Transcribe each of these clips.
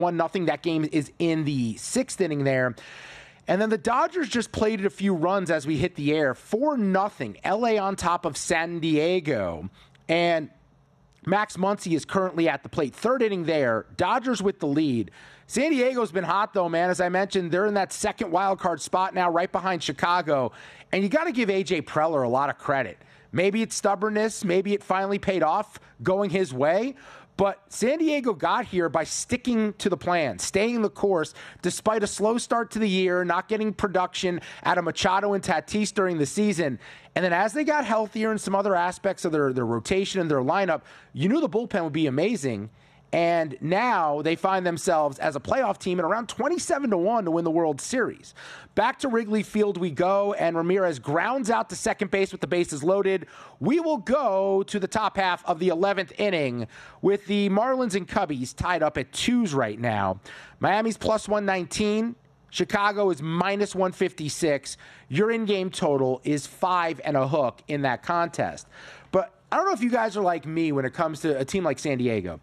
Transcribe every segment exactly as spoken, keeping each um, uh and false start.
one nothing. That game is in the sixth inning there. And then the Dodgers just played it a few runs as we hit the air. four nothing. L A on top of San Diego. And Max Muncy is currently at the plate. Third inning there. Dodgers with the lead. San Diego's been hot, though, man. As I mentioned, they're in that second wild card spot now, right behind Chicago. And you got to give A J Preller a lot of credit. Maybe it's stubbornness. Maybe it finally paid off going his way. But San Diego got here by sticking to the plan, staying the course, despite a slow start to the year, not getting production out of Machado and Tatis during the season. And then as they got healthier in some other aspects of their, their rotation and their lineup, you knew the bullpen would be amazing. And now they find themselves as a playoff team at around twenty-seven to one to win the World Series. Back to Wrigley Field we go, and Ramirez grounds out to second base with the bases loaded. We will go to the top half of the eleventh inning with the Marlins and Cubbies tied up at twos right now. Miami's plus one nineteen. Chicago is minus one fifty-six. Your in-game total is five and a hook in that contest. But I don't know if you guys are like me when it comes to a team like San Diego.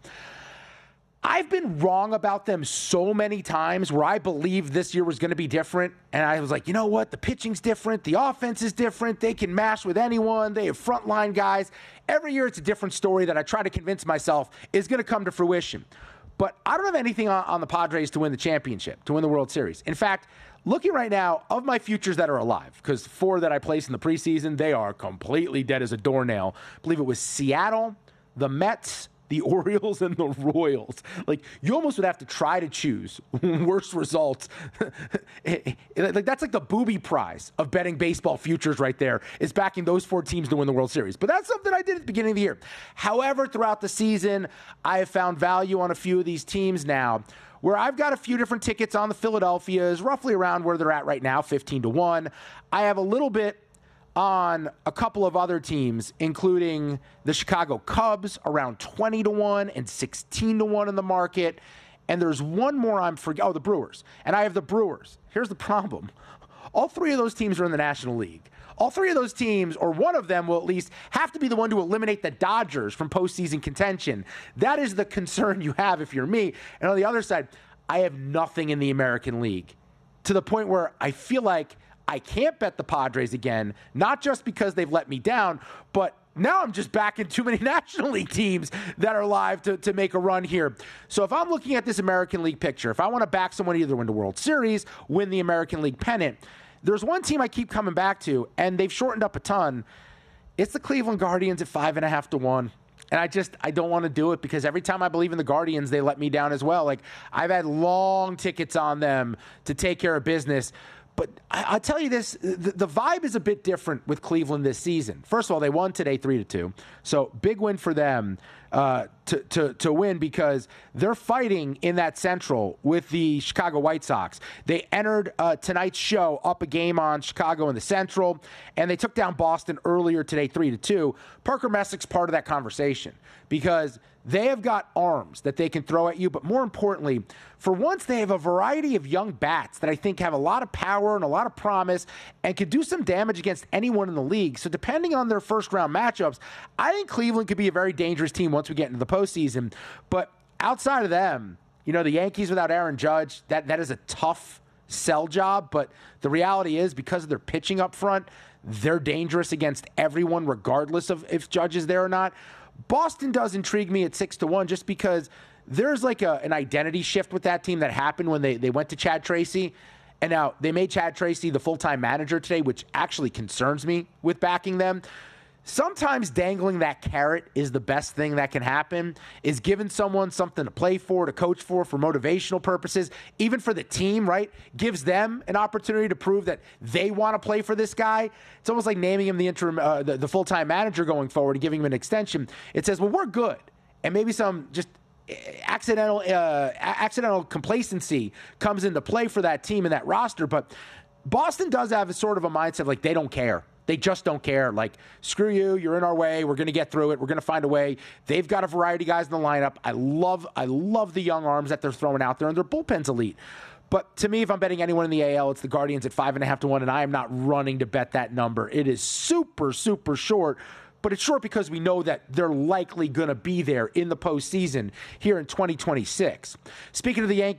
I've been wrong about them so many times where I believed this year was going to be different. And I was like, you know what? The pitching's different. The offense is different. They can mash with anyone. They have frontline guys. Every year it's a different story that I try to convince myself is going to come to fruition. But I don't have anything on, on the Padres to win the championship, to win the World Series. In fact, looking right now, of my futures that are alive, because four that I placed in the preseason, they are completely dead as a doornail. I believe it was Seattle, the Mets, the Orioles, and the Royals. Like, you almost would have to try to choose worse results. Like, that's like the booby prize of betting baseball futures right there, is backing those four teams to win the World Series. But that's something I did at the beginning of the year. However, throughout the season, I have found value on a few of these teams now, where I've got a few different tickets on the Philadelphias, roughly around where they're at right now, fifteen to one. I have a little bit on a couple of other teams, including the Chicago Cubs, around twenty to one and sixteen to one in the market. And there's one more I'm forgetting. Oh, the Brewers. And I have the Brewers. Here's the problem. All three of those teams are in the National League. All three of those teams, or one of them will at least have to be the one to eliminate the Dodgers from postseason contention. That is the concern you have if you're me. And on the other side, I have nothing in the American League, to the point where I feel like I can't bet the Padres again, not just because they've let me down, but now I'm just backing too many National League teams that are live to, to make a run here. So if I'm looking at this American League picture, if I want to back someone either win the World Series, win the American League pennant, there's one team I keep coming back to, and they've shortened up a ton. It's the Cleveland Guardians at five and a half to one. And I just, I don't want to do it because every time I believe in the Guardians, they let me down as well. Like, I've had long tickets on them to take care of business. But I, I'll tell you this, the, the vibe is a bit different with Cleveland this season. First of all, they won today three to two. So big win for them uh, to, to, to win, because they're fighting in that Central with the Chicago White Sox. They entered uh, tonight's show up a game on Chicago in the Central, and they took down Boston earlier today three to two. Parker Messick's part of that conversation, because they have got arms that they can throw at you, but more importantly, for once, they have a variety of young bats that I think have a lot of power and a lot of promise and could do some damage against anyone in the league. So depending on their first-round matchups, I think Cleveland could be a very dangerous team once we get into the postseason. But outside of them, you know, the Yankees without Aaron Judge, that, that is a tough sell job. But the reality is, because of their pitching up front, they're dangerous against everyone regardless of if Judge is there or not. Boston does intrigue me at six to one just because there's like a, an identity shift with that team that happened when they, they went to Chad Tracy. And now they made Chad Tracy the full-time manager today, which actually concerns me with backing them. Sometimes dangling that carrot is the best thing that can happen, is giving someone something to play for, to coach for, for motivational purposes, even for the team, right? Gives them an opportunity to prove that they want to play for this guy. It's almost like naming him the interim, uh, the, the full-time manager going forward and giving him an extension. It says, well, we're good. And maybe some just accidental, uh, accidental complacency comes into play for that team and that roster. But Boston does have a sort of a mindset of like they don't care. They just don't care. Like, screw you, you're in our way, we're going to get through it, we're going to find a way. They've got a variety of guys in the lineup. I love I love the young arms that they're throwing out there, and their bullpen's elite. But to me, if I'm betting anyone in the A L, it's the Guardians at five and a half to one, and I am not running to bet that number. It is super, super short. but it's short because we know that they're likely going to be there in the postseason here in twenty twenty-six. Speaking of the Yankees,